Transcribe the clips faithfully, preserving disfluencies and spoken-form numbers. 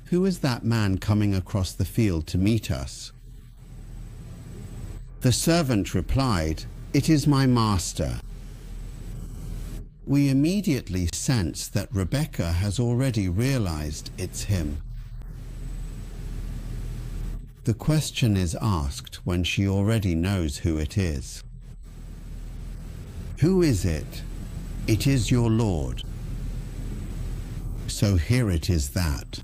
"Who is that man coming across the field to meet us?" The servant replied, "It is my master." We immediately sense that Rebecca has already realized it's him. The question is asked when she already knows who it is. "Who is it?" "It is your Lord." So here it is that.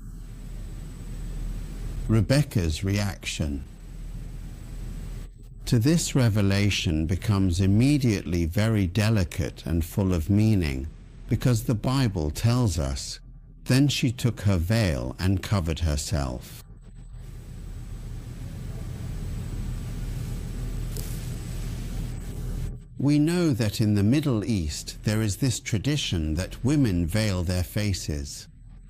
Rebecca's reaction to this revelation becomes immediately very delicate and full of meaning, because the Bible tells us, "Then she took her veil and covered herself." We know that in the Middle East there is this tradition that women veil their faces.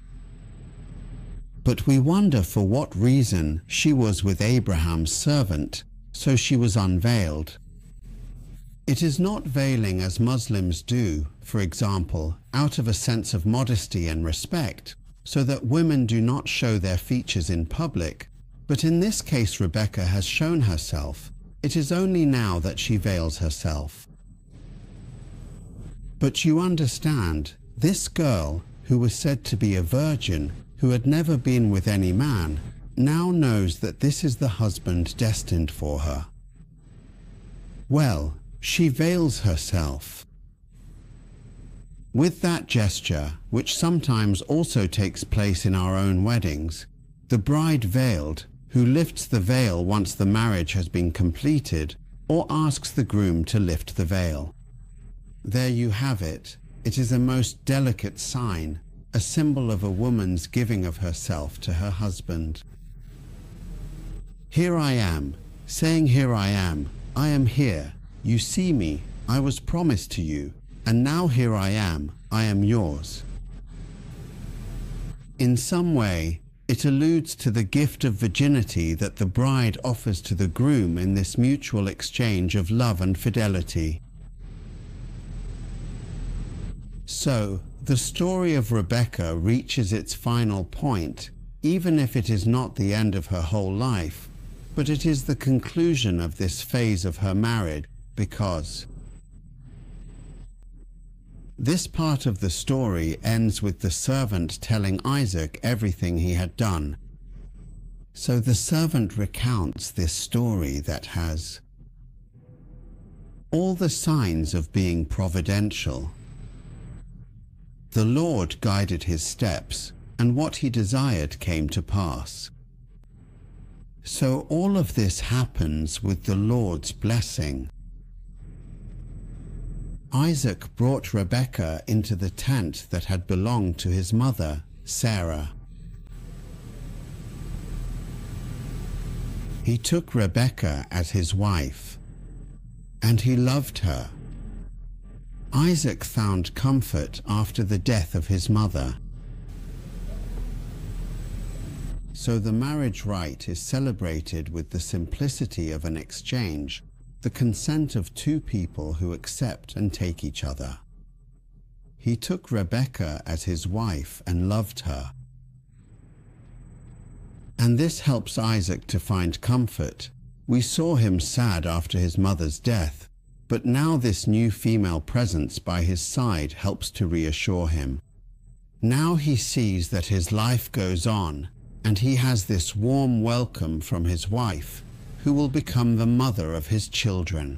But we wonder for what reason she was with Abraham's servant, so she was unveiled. It is not veiling as Muslims do, for example, out of a sense of modesty and respect, so that women do not show their features in public, but in this case Rebecca has shown herself. It is only now that she veils herself. But you understand, this girl, who was said to be a virgin, who had never been with any man, now knows that this is the husband destined for her. Well, she veils herself. With that gesture, which sometimes also takes place in our own weddings, the bride veiled, who lifts the veil once the marriage has been completed, or asks the groom to lift the veil. There you have it. It is a most delicate sign, a symbol of a woman's giving of herself to her husband. "Here I am," saying "Here I am, I am here, you see me, I was promised to you, and now here I am, I am yours." In some way, it alludes to the gift of virginity that the bride offers to the groom in this mutual exchange of love and fidelity. So, the story of Rebecca reaches its final point, even if it is not the end of her whole life, but it is the conclusion of this phase of her marriage, because this part of the story ends with the servant telling Isaac everything he had done. So the servant recounts this story that has all the signs of being providential. The Lord guided his steps, and what he desired came to pass. So all of this happens with the Lord's blessing. Isaac brought Rebekah into the tent that had belonged to his mother, Sarah. He took Rebekah as his wife, and he loved her. Isaac found comfort after the death of his mother. So the marriage rite is celebrated with the simplicity of an exchange, the consent of two people who accept and take each other. He took Rebekah as his wife and loved her. And this helps Isaac to find comfort. We saw him sad after his mother's death, but now this new female presence by his side helps to reassure him. Now he sees that his life goes on, and he has this warm welcome from his wife, who will become the mother of his children.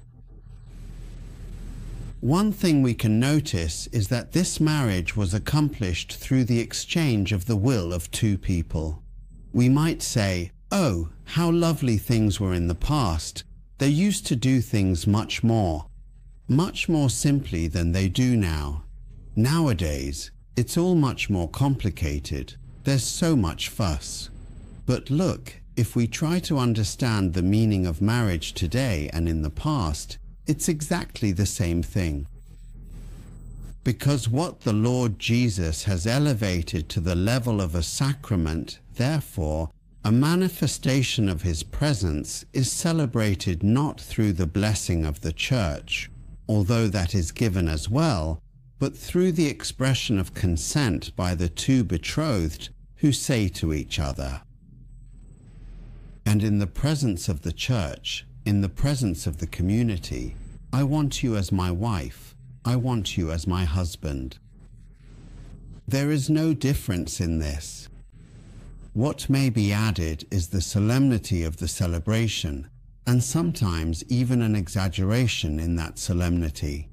One thing we can notice is that this marriage was accomplished through the exchange of the will of two people. We might say, oh, how lovely things were in the past. They used to do things much more, much more simply than they do now. Nowadays, it's all much more complicated. There's so much fuss. But look, if we try to understand the meaning of marriage today and in the past, it's exactly the same thing. Because what the Lord Jesus has elevated to the level of a sacrament, therefore, a manifestation of his presence is celebrated not through the blessing of the church, although that is given as well, but through the expression of consent by the two betrothed who say to each other, and in the presence of the church, in the presence of the community, I want you as my wife, I want you as my husband. There is no difference in this. What may be added is the solemnity of the celebration, and sometimes even an exaggeration in that solemnity.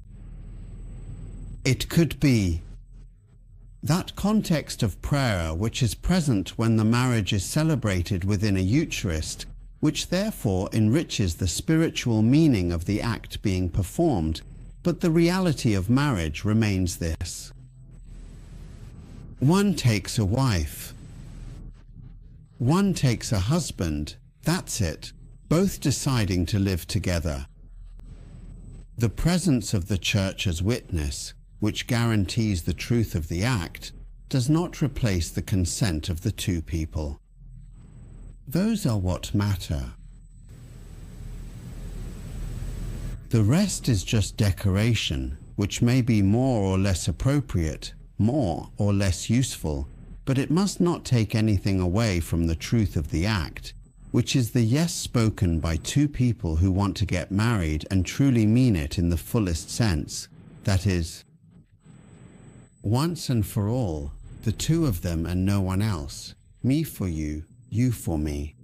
It could be that context of prayer which is present when the marriage is celebrated within a Eucharist, which therefore enriches the spiritual meaning of the act being performed, but the reality of marriage remains this. One takes a wife. One takes a husband. That's it, both deciding to live together. The presence of the church as witness, which guarantees the truth of the act, does not replace the consent of the two people. Those are what matter. The rest is just decoration, which may be more or less appropriate, more or less useful, but it must not take anything away from the truth of the act, which is the yes spoken by two people who want to get married and truly mean it in the fullest sense, that is, once and for all, the two of them and no one else, me for you, you for me.